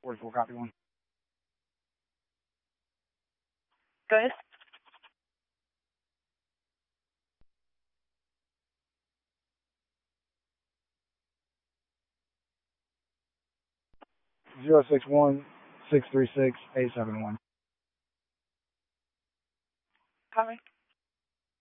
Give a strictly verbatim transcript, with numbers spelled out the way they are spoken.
forty-four, copy one. Go ahead. Zero six one six three six eight seven one. Copy.